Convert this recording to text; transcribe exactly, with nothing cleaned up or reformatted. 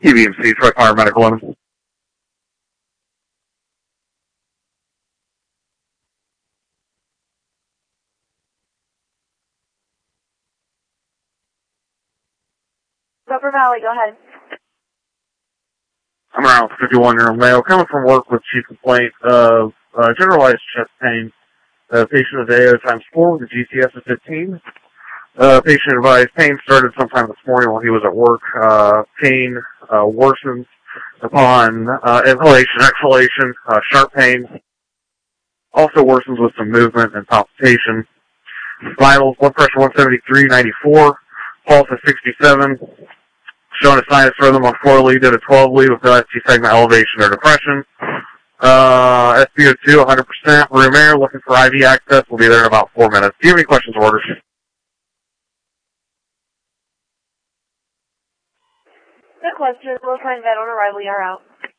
T V M C, Troy Fire Medical Limit. Upper Valley, go ahead. I'm around fifty-one-year-old male coming from work with chief complaint of uh, generalized chest pain. Uh, patient today at times four with a G C S of fifteen. Uh, patient advised pain started sometime this morning while he was at work. Uh, pain uh, worsens upon uh, inhalation, exhalation, uh, sharp pain. Also worsens with some movement and palpitation. Vitals, blood pressure one seventy-three ninety-four, pulse is sixty-seven. Showing a sinus rhythm on four lead at a twelve lead with no S T segment elevation or depression. Uh, S P O two, one hundred percent. Room air, looking for I V access. We'll be there in about four minutes. Do you have any questions or orders? No questions. We'll find vet on arrival. You're out.